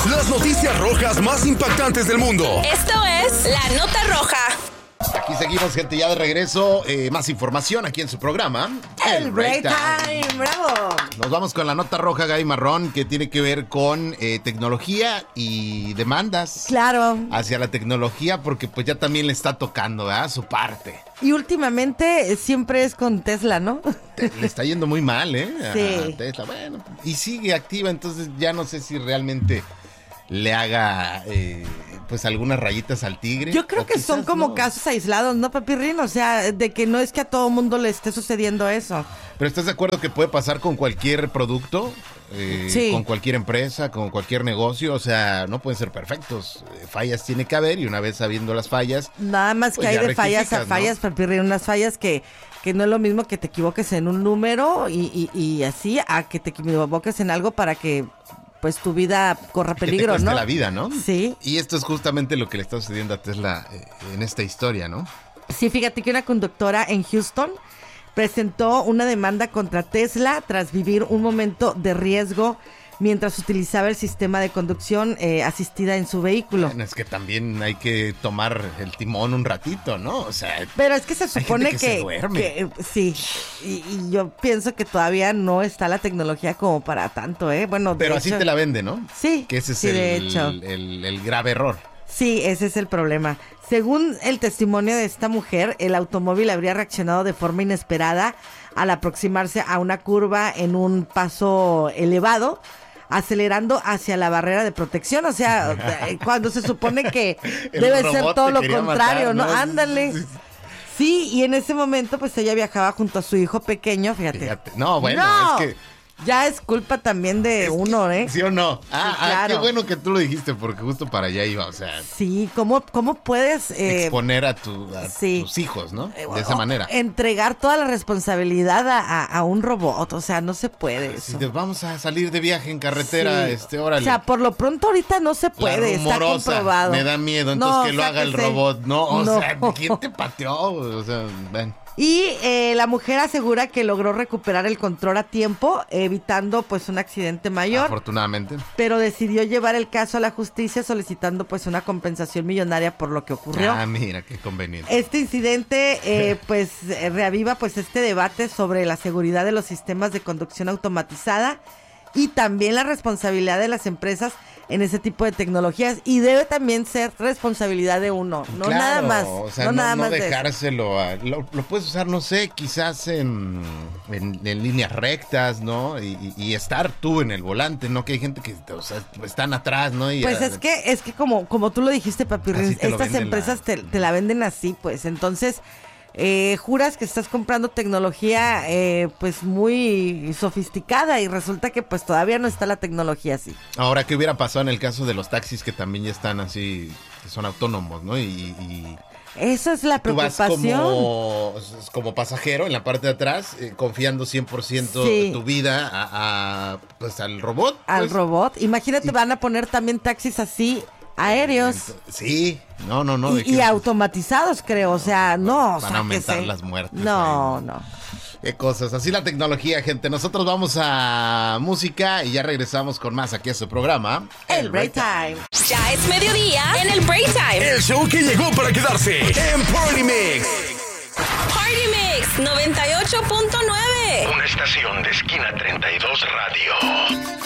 Las noticias rojas más impactantes del mundo. Esto es La Nota Roja. Aquí seguimos, gente, ya de regreso. Más información aquí en su programa. El Break Time. ¡Bravo! Nos vamos con la nota roja, Gaby Marrón, que tiene que ver con tecnología y demandas. Claro. Hacia la tecnología, porque pues ya también le está tocando, ¿verdad? Su parte. Y últimamente siempre es con Tesla, ¿no? Le está yendo muy mal, ¿eh? Sí. A Tesla. Bueno, y sigue activa, entonces ya no sé si realmente le haga pues algunas rayitas al tigre. Yo creo que son como no. casos aislados, ¿no, Papirrín? O sea, de que no es que a todo mundo le esté sucediendo eso. Pero ¿estás de acuerdo que puede pasar con cualquier producto? Sí. Con cualquier empresa, con cualquier negocio, o sea, no pueden ser perfectos. Fallas tiene que haber y una vez sabiendo las fallas... Nada más pues que ya hay de fallas a rectificas, fallas, ¿no? Papirrín, unas fallas que no es lo mismo que te equivoques en un número y así, a que te equivoques en algo para que pues tu vida corra peligro, que te cueste ¿no? la vida, ¿no? Sí. Y esto es justamente lo que le está sucediendo a Tesla en esta historia, ¿no? Sí, fíjate que una conductora en Houston presentó una demanda contra Tesla tras vivir un momento de riesgo mientras utilizaba el sistema de conducción asistida en su vehículo. Bueno, es que también hay que tomar el timón un ratito, ¿no? O sea, Pero es que se supone gente que se duerme. sí, y yo pienso que todavía no está la tecnología como para tanto, ¿eh? Bueno, pero de así hecho, te la vende, ¿no? Sí, Que ese es sí, de hecho. el grave error. Sí, ese es el problema. Según el testimonio de esta mujer, el automóvil habría reaccionado de forma inesperada al aproximarse a una curva en un paso elevado, acelerando hacia la barrera de protección. O sea, cuando se supone que El debe robot ser todo te lo quería contrario, matar, ¿no? ¿no? Ándale. Sí, y en ese momento pues ella viajaba junto a su hijo pequeño, fíjate. No, bueno, No, es que... ya es culpa también de uno, ¿eh? ¿Sí o no? claro. Qué bueno que tú lo dijiste porque justo para allá iba, o sea, Sí, ¿cómo puedes exponer a sí. tus hijos, ¿no? De esa manera. entregar toda la responsabilidad a un robot? O sea, no se puede Si eso. vamos a salir de viaje en carretera, Sí. órale. O sea, por lo pronto ahorita no se La puede, está rumorosa, comprobado. me da miedo, entonces No, que lo haga el sáquese. robot. No, o No. sea, ¿quién te pateó? O sea, ven. Y la mujer asegura que logró recuperar el control a tiempo, evitando pues un accidente mayor. Afortunadamente. Pero decidió llevar el caso a la justicia solicitando pues una compensación millonaria por lo que ocurrió. Mira, qué conveniente. Este incidente reaviva pues este debate sobre la seguridad de los sistemas de conducción automatizada y también la responsabilidad de las empresas en ese tipo de tecnologías, y debe también ser responsabilidad de uno, no Claro, nada más, o sea, no nada no más de eso. dejárselo lo puedes usar, no sé, quizás en líneas rectas, ¿no? Y estar tú en el volante, ¿no? Que hay gente que, o sea, están atrás, ¿no? Y, Pues es que como tú lo dijiste, Papirrín, Así te lo estas venden empresas te la venden así, pues, entonces juras que estás comprando tecnología pues muy sofisticada y resulta que pues todavía no está la tecnología así. Ahora, ¿qué hubiera pasado en el caso de los taxis que también ya están así, que son autónomos, ¿no? Y Esa es la tú vas preocupación. como pasajero en la parte de atrás, confiando 100% Sí. de tu vida pues al robot. Al pues. robot. Imagínate, van a poner también taxis así aéreos Sí, no. y automatizados, creo. O sea, no. Van a aumentar sáquese. las muertes. No, ahí. no. Qué cosas. Así la tecnología, gente. Nosotros vamos a música y ya regresamos con más aquí a su programa. El Break Time. Ya es mediodía en el Break Time. El show que llegó para quedarse en Party Mix. Party Mix 98.9. Una estación de Esquina 32 Radio.